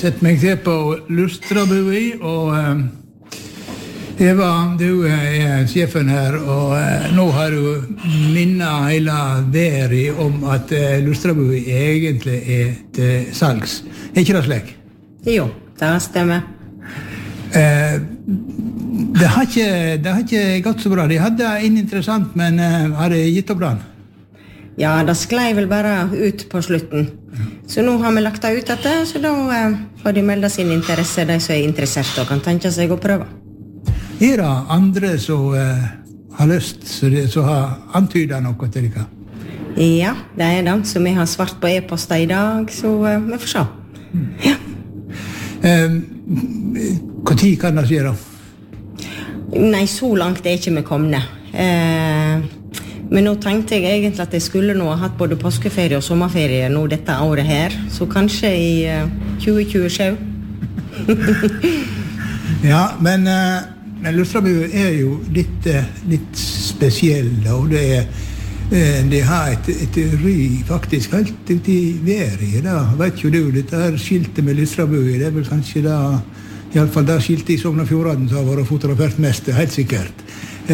sett meg til på Lustrabui, og Eva, du sjefen her, og nå har du minnet hele veri om at Lustrabui egentlig til salgs. Ikke det slik? Jo, det stemmer. Det har ikke gått så bra. De hadde interessant, men har det gitt opp den? Ja, det sklei vel bare ut på slutten. Så nå har vi lagt det ut etter, så da får de melde sin interesse, de som interessert og kan tenke seg å prøve. Det andre som har lyst, som har antydet noe til dere? Ja, det det, som vi har svart på e-poster i dag, så vi får se. Ja. Hva tid kan det skje da? Nei, så langt ikke vi komne. Men nå tenkte jeg egentlig at jeg skulle nå ha hatt både påskeferie og sommerferie nå dette året her, så kanskje i 2027. Ja, men Lustrabui jo litt spesiell, og det har et ry faktisk helt ut i været. Da vet jo du, dette her skiltet med Lustrabui, det vel kanskje da, i alle fall det skiltet i Sogn og Fjordane som har vært fotografert mest, helt sikkert.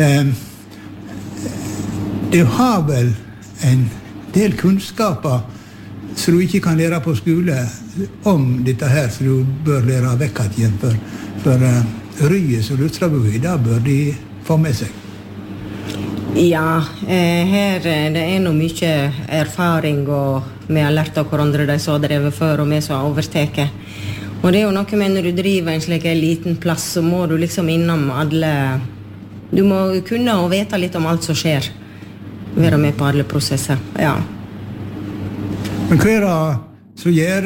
Du har vel en del kunnskaper som du ikke kan lære på skole om dette her, så du bør lære vekk igjen for ryet som Lustrabui, da bør de få med seg. Ja, her det noe mye erfaring, og vi har lært av hverandre de som har drevet før, og vi som har overteket. Og det jo noe med når du driver en slik liten plass, så må du liksom innom alle... Du må kunne og vite litt om alt som skjer. Være med på alle prosesser, ja. Men hva det som gjør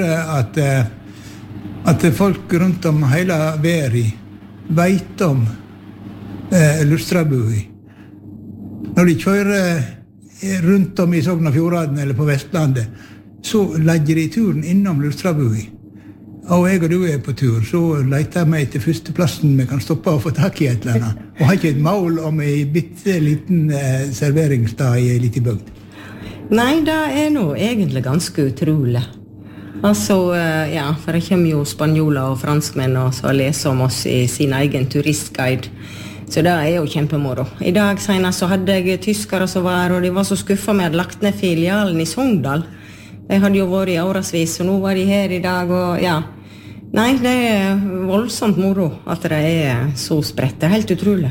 at folk rundt om hele verden vet om Lustrabui? Når de kjører rundt om i Sogn og Fjordane eller på Vestlandet, så legger de turen innom Lustrabui. Og jeg og du på tur, så leter jeg meg til første plassen vi kan stoppe og få tak i et eller annet. Og har ikke et mål om en bitte liten serveringsstad i en liten bygd. Nei, det nå egentlig ganske utrolig. Altså, ja, for det kommer jo spanjoler og franskmenn og så leser om oss i sin egen turistguide. Så det jo kjempemoro. I dag senest så hadde jeg tyskere som var, og de var så skuffet med at lagt ned filialen i Sogndal. De hadde jo vært i årevis, og nå var de her i dag, og ja. Nei, det voldsomt moro at det så spredt. Det helt utrolig.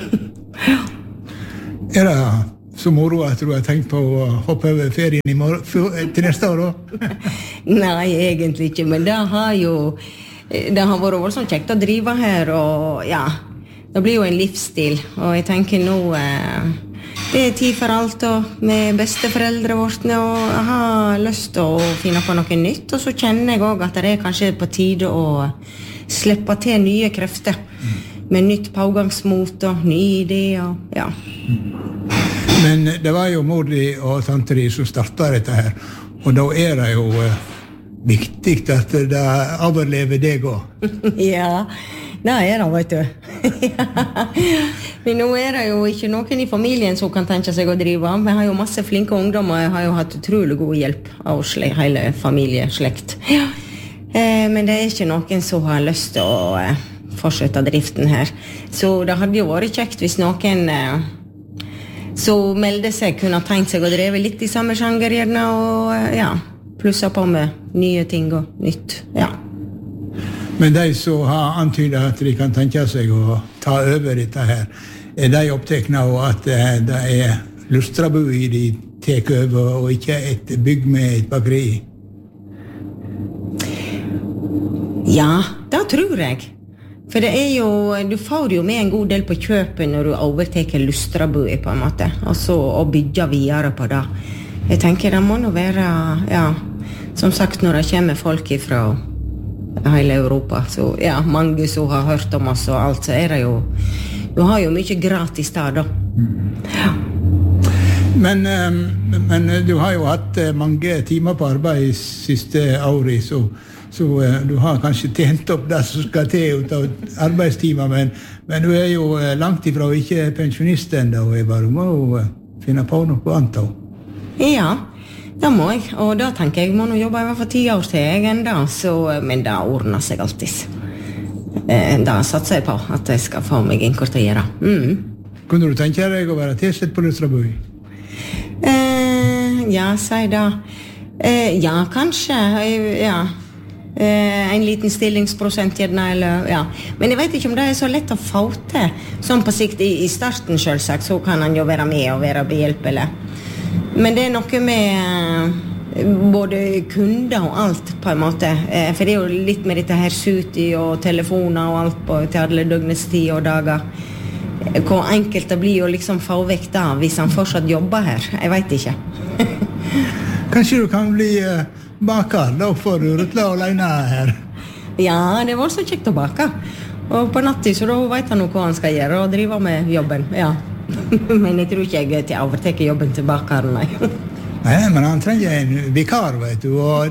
Det så moro at du har tenkt på å hoppe over ferien til neste år da? Nei, egentlig ikke, men det har vært voldsomt kjekt å drive her, og ja, det blir jo en livsstil, og jeg tenker nå det tid for alt, og med besteforeldre vårt, og jeg har lyst til å finne på noe nytt, og så kjenner jeg også at det kanskje på tide å slippe til nye krefter, med nytt pågangsmot og nye ideer, ja. Men det var jo mor di og tante di som startet dette her, og da det jo viktig at det overlever deg også. Ja, det det, vet du. Men nå det jo ikke noen i familien som kan tenke seg å drive. Vi har jo masse flinke ungdommer, og jeg har jo hatt utrolig god hjelp av hele familieslekt. Ja. Men det ikke noen som har lyst til å fortsette driften her. Så det hadde jo vært kjekt hvis noen som melder seg kunne tenkt seg å dreve litt i samme sjanger gjerne, og ja, plusse på med nye ting og nytt, ja. Men de som har antydet at de kan tenke seg å ta over dette her, de opptekne av at det Lustrabui de tek over, og ikke et bygg med et bakeri? Ja, det tror jeg. For det jo, du får jo med en god del på kjøpet når du overteker Lustrabui på en måte, altså å bygge videre på det. Jeg tenker det må nå være, ja, som sagt når det kommer folk fra hele Europa, så ja, mange som har hørt om oss og alt, så det jo, du har jo mye gratis der da. Ja. Men du har jo hatt mange timer på arbeid siste året, så du har kanskje tjent opp det som skal til ut av arbeidstimer, men du jo langt ifra og ikke pensjonist enda, og du må jo finne på noe annet. Ja, Det må jeg, og da tenker jeg må nå jobbe I hvert fall 10 år til jeg enda, men det ordner seg alltid. Da satser jeg på at jeg skal få meg innkort å gjøre. Kunne du tenke deg å være tilsett på Luttra Bui? Ja, sier da. Ja, kanskje. Ja. En liten stillingsprosent gjerne, eller ja. Men jeg vet ikke om det så lett å få til. Sånn på sikt I starten selvsagt, så kan han jo være med og være behjelpelig. Men det noe med både kunder og alt på en måte. For det jo litt med dette her suti og telefoner og alt på til alle døgnets tid og dager. Hvor enkelt det blir å liksom få vekk da hvis han fortsatt jobber her. Jeg vet ikke. Kanskje du kan bli baker, da får du rutle alene her. Ja, det var så kjekt å bake. Og på natten så da vet han hva han skal gjøre og drive med jobben, ja. Men jeg tror ikke jeg til å overteke jobben til bakeren, nei. Nei, men han trenger en vikar, vet du, og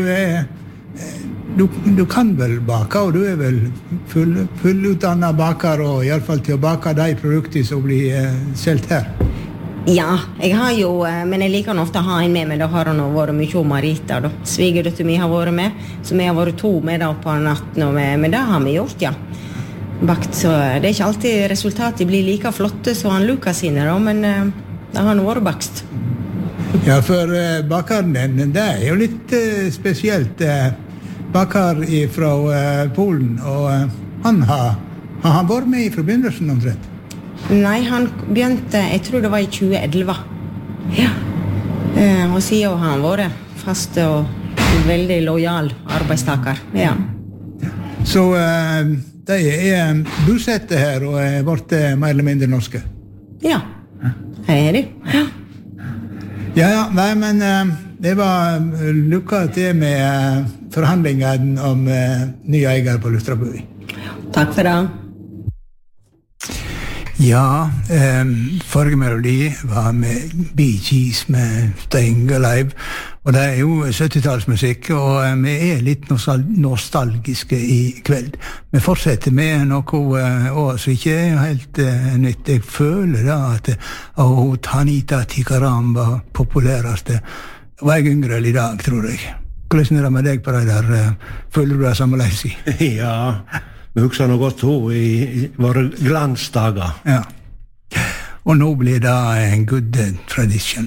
du kan vel bake, og du vel fullutdannet baker, og I alle fall til å bake de produkter som blir selv her. Ja, jeg har jo, men jeg liker ofte å ha en med meg, da har han vært mye om Marita, da. Svigerdøtter mi har vært med, så vi har vært 2 med da på natten, og men det har vi gjort, ja. Bakt, så det ikke alltid resultatet blir like flotte som han Lukas sine, da, men det har nå vært bakst. Ja, for bakeren den, det jo litt spesielt. Baker fra Polen, og han har vært med I forbindelsen omtrent. Nei, han begynte, jeg tror det var I 2011. Ja. Og siden har han vært fast og veldig lojal arbeidstaker. Ja. Så de bosatte her og vært mer eller mindre norske? Ja, her de. Ja. Ja, nei, men det var lykke til med forhandlingen om nye eier på Luttra Bui. Takk for det. Ja, forrige melodi var med Bee Gees med Staying Alive, og det jo 70-tallsmusikk, og vi litt nostalgiske I kveld. Vi fortsetter med noe som ikke helt nytt. Jeg føler da at Tanita Tikaram var populæreste. Var jeg yngre I dag, tror jeg. Hvordan det med deg på det der? Føler du det sammenleis I? Ja, vi husker noe godt I våre glansdager. Ja. Og nå blir det en good tradition.